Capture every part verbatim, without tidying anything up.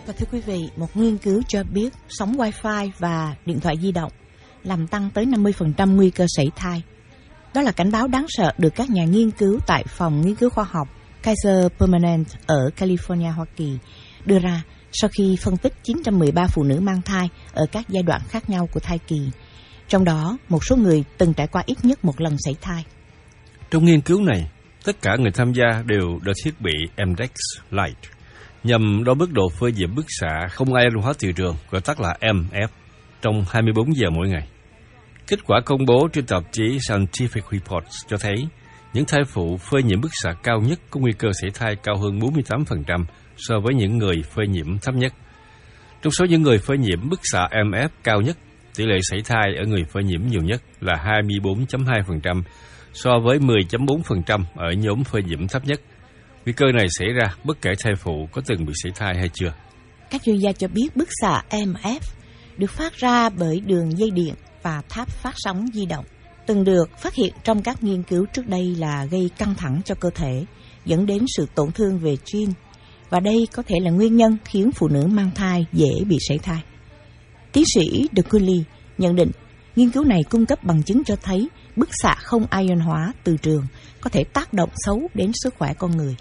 Và thưa quý vị, một nghiên cứu cho biết sóng Wi-Fi và điện thoại di động làm tăng tới năm mươi phần trăm nguy cơ sảy thai. Đó là cảnh báo đáng sợ được các nhà nghiên cứu tại phòng nghiên cứu khoa học Kaiser Permanente ở California, Hoa Kỳ đưa ra sau khi phân tích chín trăm mười ba phụ nữ mang thai ở các giai đoạn khác nhau của thai kỳ. Trong đó, một số người từng trải qua ít nhất một lần sảy thai. Trong nghiên cứu này, tất cả người tham gia đều đeo thiết bị em đê e xê Lite nhằm đo mức độ phơi nhiễm bức xạ không ion hóa từ trường, gọi tắt là em ép, trong hai mươi bốn giờ mỗi ngày. Kết quả công bố trên tạp chí Scientific Reports cho thấy những thai phụ phơi nhiễm bức xạ cao nhất có nguy cơ sảy thai cao hơn bốn mươi tám phần trăm so với những người phơi nhiễm thấp nhất. Trong số những người phơi nhiễm bức xạ em ép cao nhất, tỷ lệ sảy thai ở người phơi nhiễm nhiều nhất là hai mươi bốn phẩy hai phần trăm so với mười phẩy bốn phần trăm ở nhóm phơi nhiễm thấp nhất. Nguy cơ này xảy ra bất kể thai phụ có từng bị sảy thai hay chưa. Các chuyên gia cho biết bức xạ em ép được phát ra bởi đường dây điện và tháp phát sóng di động, từng được phát hiện trong các nghiên cứu trước đây là gây căng thẳng cho cơ thể, dẫn đến sự tổn thương về gene, và đây có thể là nguyên nhân khiến phụ nữ mang thai dễ bị sảy thai. Tiến sĩ De Cooley nhận định, nghiên cứu này cung cấp bằng chứng cho thấy bức xạ không ion hóa từ trường có thể tác động xấu đến sức khỏe con người.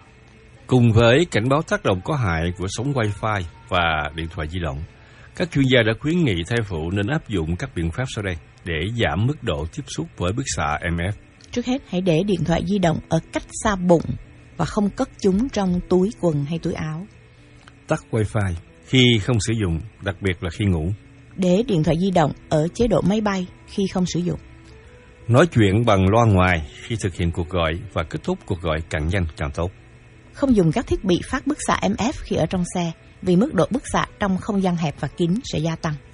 Cùng với cảnh báo tác động có hại của sóng Wi-Fi và điện thoại di động, các chuyên gia đã khuyến nghị thai phụ nên áp dụng các biện pháp sau đây để giảm mức độ tiếp xúc với bức xạ em ép. Trước hết, hãy để điện thoại di động ở cách xa bụng và không cất chúng trong túi quần hay túi áo. Tắt Wi-Fi khi không sử dụng, đặc biệt là khi ngủ. Để điện thoại di động ở chế độ máy bay khi không sử dụng. Nói chuyện bằng loa ngoài khi thực hiện cuộc gọi và kết thúc cuộc gọi càng nhanh càng tốt. Không dùng các thiết bị phát bức xạ em ép khi ở trong xe, vì mức độ bức xạ trong không gian hẹp và kín sẽ gia tăng.